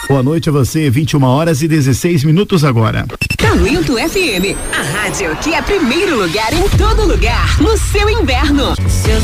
Boa noite a você, 21h16 agora. Talento FM, a rádio que é primeiro lugar em todo lugar, no seu inverno. Seus